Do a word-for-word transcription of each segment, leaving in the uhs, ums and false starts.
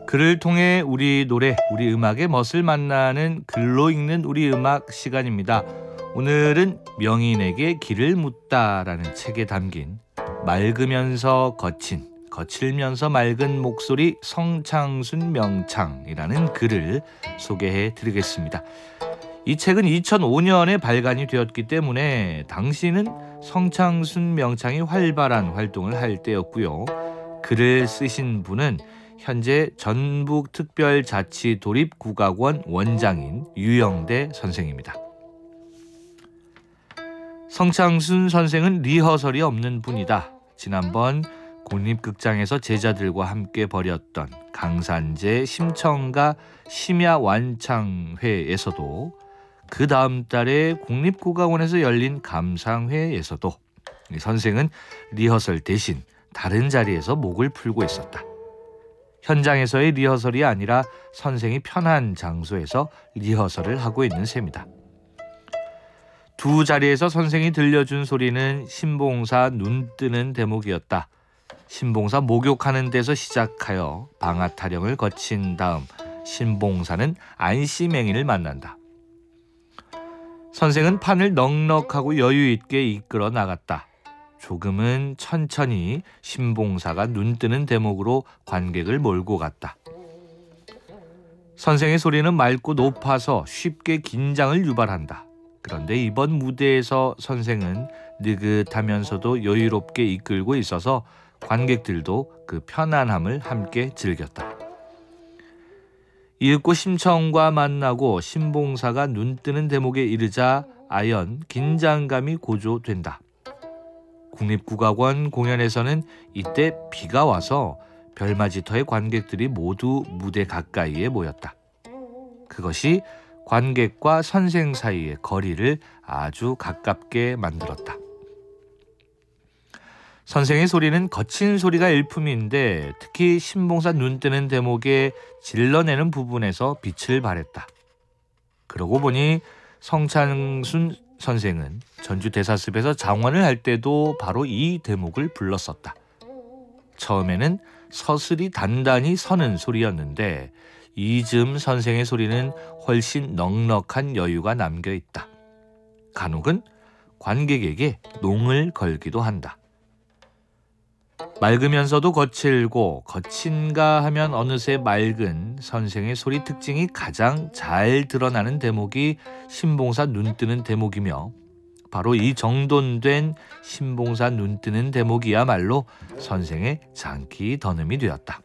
글을 통해 우리 노래, 우리 음악의 멋을 만나는 글로 읽는 우리 음악 시간입니다. 오늘은 명인에게 길을 묻다라는 책에 담긴 맑으면서 거친, 거칠면서 맑은 목소리 성창순 명창이라는 글을 소개해 드리겠습니다. 이 책은 이천오 년에 발간이 되었기 때문에 당시는 성창순 명창이 활발한 활동을 할 때였고요. 글을 쓰신 분은 현재 전북특별자치도립국악원 원장인 유영대 선생입니다. 성창순 선생은 리허설이 없는 분이다. 지난번 국립극장에서 제자들과 함께 벌였던 강산제 심청가 심야완창회에서도 그 다음 달에 국립국악원에서 열린 감상회에서도 선생은 리허설 대신 다른 자리에서 목을 풀고 있었다. 현장에서의 리허설이 아니라 선생이 편한 장소에서 리허설을 하고 있는 셈이다. 두 자리에서 선생이 들려준 소리는 신봉사 눈 뜨는 대목이었다. 신봉사 목욕하는 데서 시작하여 방아 타령을 거친 다음 신봉사는 안시맹이를 만난다. 선생은 판을 넉넉하고 여유 있게 이끌어 나갔다. 조금은 천천히 신봉사가 눈 뜨는 대목으로 관객을 몰고 갔다. 선생의 소리는 맑고 높아서 쉽게 긴장을 유발한다. 그런데 이번 무대에서 선생은 느긋하면서도 여유롭게 이끌고 있어서 관객들도 그 편안함을 함께 즐겼다. 이윽고 심청과 만나고 신봉사가 눈 뜨는 대목에 이르자 아연 긴장감이 고조된다. 국립국악원 공연에서는 이때 비가 와서 별맞이터의 관객들이 모두 무대 가까이에 모였다. 그것이 관객과 선생 사이의 거리를 아주 가깝게 만들었다. 선생의 소리는 거친 소리가 일품인데 특히 신봉사 눈 뜨는 대목에 질러내는 부분에서 빛을 발했다. 그러고 보니 성창순 선생은 전주 대사습에서 장원을 할 때도 바로 이 대목을 불렀었다. 처음에는 서슬이 단단히 서는 소리였는데 이즈음 선생의 소리는 훨씬 넉넉한 여유가 남겨있다. 간혹은 관객에게 농을 걸기도 한다. 맑으면서도 거칠고 거친가 하면 어느새 맑은 선생의 소리 특징이 가장 잘 드러나는 대목이 신봉사 눈 뜨는 대목이며 바로 이 정돈된 신봉사 눈 뜨는 대목이야말로 선생의 장기 던음이 되었다.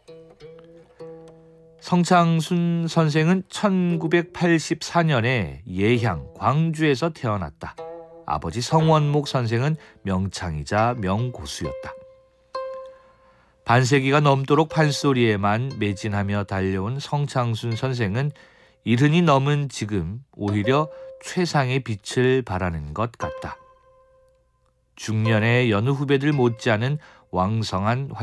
성창순 선생은 천구백팔십사 년에 예향 광주에서 태어났다. 아버지 성원목 선생은 명창이자 명고수였다. 반세기가 넘도록 판소리에만 매진하며 달려온 성창순 선생은 일흔이 넘은 지금 오히려 최상의 빛을 발하는 것 같다. 중년의 여느 후배들 못지않은 왕성한